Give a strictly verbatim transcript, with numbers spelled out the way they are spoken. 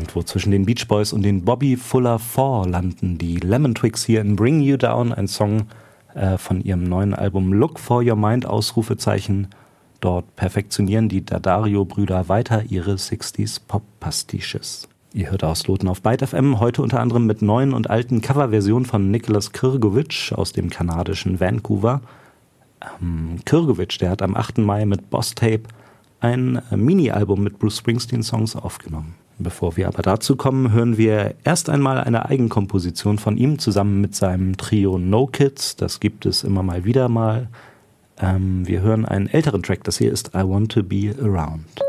Irgendwo zwischen den Beach Boys und den Bobby Fuller Four landen die Lemon Twigs hier in Bring You Down, ein Song äh, von ihrem neuen Album Look for Your Mind, Ausrufezeichen. Dort perfektionieren die Daddario-Brüder weiter ihre sechziger Pop-Pastiches. Ihr hört Ausloten auf Byte F M, heute unter anderem mit neuen und alten Coverversionen von Nicholas Krgovich aus dem kanadischen Vancouver. Ähm, Krgovich, der hat am achten Mai mit Boss Tape ein Mini-Album mit Bruce Springsteen-Songs aufgenommen. Bevor wir aber dazu kommen, hören wir erst einmal eine Eigenkomposition von ihm zusammen mit seinem Trio No Kids. Das gibt es immer mal wieder mal. Ähm, wir hören einen älteren Track, das hier ist I Want to Be Around.